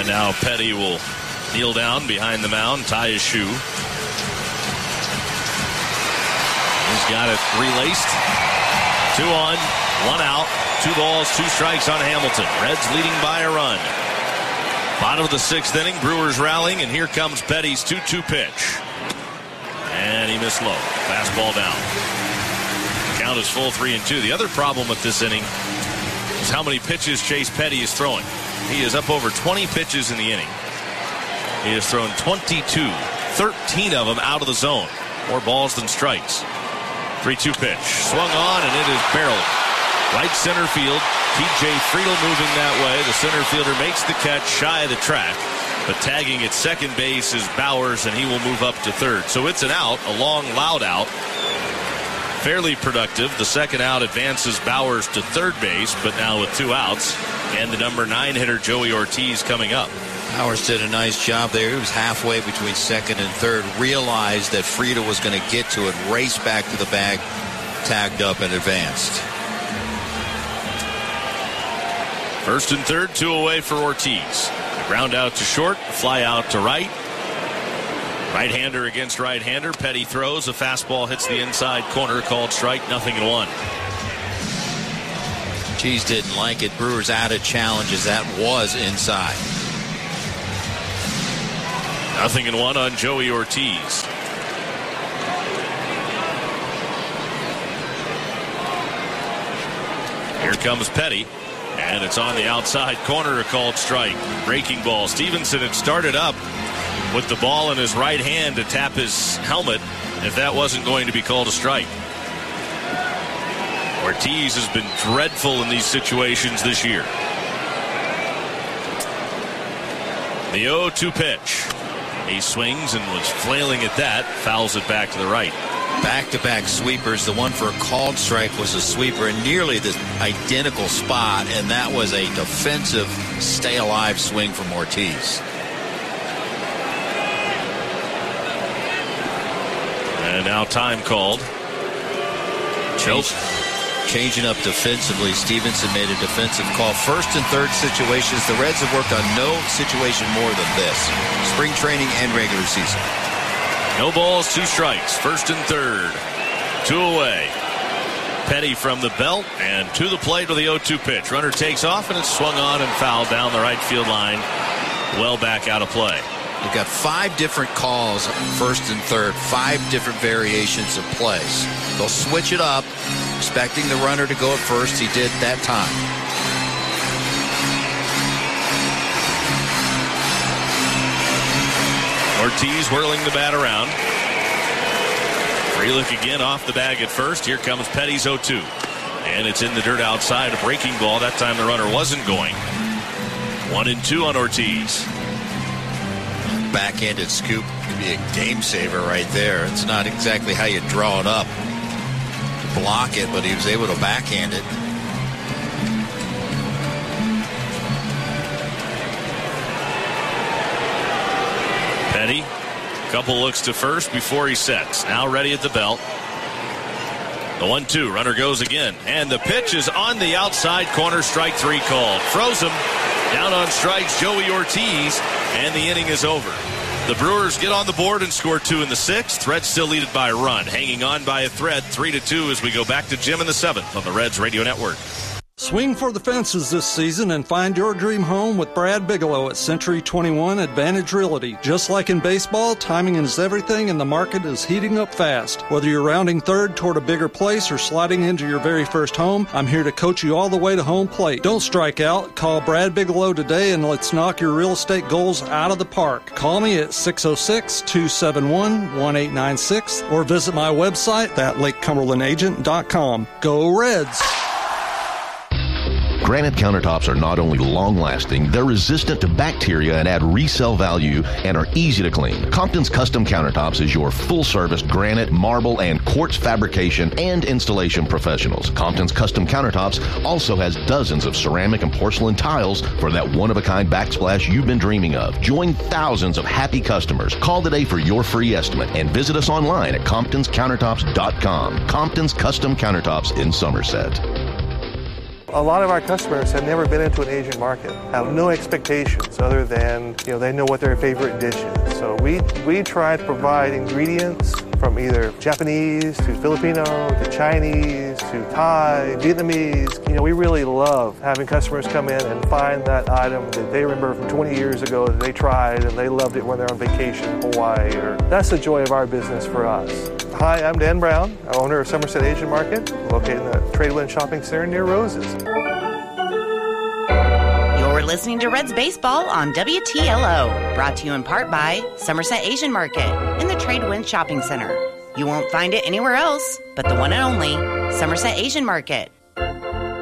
And now Petty will kneel down behind the mound, tie his shoe. He's got it relaced. 2 on, 1 out, 2 balls, 2 strikes on Hamilton. Reds leading by a run. Bottom of the 6th inning, Brewers rallying, and here comes Petty's 2-2 pitch. And he missed low. Fastball down. Count is full, 3-2. The other problem with this inning is how many pitches Chase Petty is throwing. He is up over 20 pitches in the inning. He has thrown 22, 13 of them out of the zone. More balls than strikes. 3-2 pitch. Swung on, and it is barreled. Right center field. T.J. Friedl moving that way. The center fielder makes the catch shy of the track. But tagging at second base is Bowers, and he will move up to third. So it's an out, a long, loud out. Fairly productive. The second out advances Bowers to third base, but now with 2 outs. And the number 9 hitter, Joey Ortiz, coming up. Bowers did a nice job there. He was halfway between second and third. Realized that Friedl was going to get to it. Raced back to the bag. Tagged up and advanced. First and third, 2 away for Ortiz. A ground out to short, a fly out to right. Right-hander against right-hander. Petty throws. A fastball hits the inside corner, called strike. 0-1. Ortiz didn't like it. Brewers added challenges. That was inside. 0-1 on Joey Ortiz. Here comes Petty. And it's on the outside corner, a called strike. Breaking ball. Stevenson had started up with the ball in his right hand to tap his helmet if that wasn't going to be called a strike. Ortiz has been dreadful in these situations this year. The 0-2 pitch. He swings and was flailing at that. Fouls it back to the right. Back-to-back sweepers. The one for a called strike was a sweeper in nearly the identical spot, and that was a defensive stay-alive swing from Ortiz. And now time called. Changing up defensively. Stevenson made a defensive call. First and third situations. The Reds have worked on no situation more than this. Spring training and regular season. No balls, 2 strikes. First and third. 2 away. Petty from the belt and to the plate with the 0-2 pitch. Runner takes off, and it's swung on and fouled down the right field line. Well back out of play. We've got 5 different calls, first and third, 5 different variations of plays. They'll switch it up, expecting the runner to go at first. He did that time. Ortiz whirling the bat around. Free look again off the bag at first. Here comes Petty's 0-2. And it's in the dirt outside. A breaking ball. That time the runner wasn't going. 1-2 on Ortiz. Backhanded scoop could be a game saver right there. It's not exactly how you draw it up to block it, but he was able to backhand it. Petty, a couple looks to first before he sets. Now ready at the belt. The 1-2, runner goes again. And the pitch is on the outside corner, strike 3 called. Froze him. Down on strikes, Joey Ortiz, and the inning is over. The Brewers get on the board and score 2 in the 6th. Reds still lead it by a run. Hanging on by a thread, 3-2 as we go back to Jim in the 7th on the Reds Radio Network. Swing for the fences this season and find your dream home with Brad Bigelow at Century 21 Advantage Realty. Just like in baseball, timing is everything and the market is heating up fast. Whether you're rounding third toward a bigger place or sliding into your very first home, I'm here to coach you all the way to home plate. Don't strike out. Call Brad Bigelow today and let's knock your real estate goals out of the park. Call me at 606-271-1896 or visit my website at LakeCumberlandAgent.com. Go Reds! Granite countertops are not only long-lasting, they're resistant to bacteria and add resale value and are easy to clean. Compton's Custom Countertops is your full-service granite, marble, and quartz fabrication and installation professionals. Compton's Custom Countertops also has dozens of ceramic and porcelain tiles for that one-of-a-kind backsplash you've been dreaming of. Join thousands of happy customers. Call today for your free estimate and visit us online at ComptonsCountertops.com. Compton's Custom Countertops in Somerset. A lot of our customers have never been into an Asian market, have no expectations other than, they know what their favorite dish is. So we try to provide ingredients from either Japanese to Filipino to Chinese to Thai, Vietnamese. We really love having customers come in and find that item that they remember from 20 years ago that they tried and they loved it when they're on vacation in Hawaii. That's the joy of our business for us. Hi, I'm Dan Brown, owner of Somerset Asian Market, located in the Tradewind Shopping Center near Roses. You're listening to Reds Baseball on WTLO, brought to you in part by Somerset Asian Market in the Tradewind Shopping Center. You won't find it anywhere else but the one and only Somerset Asian Market.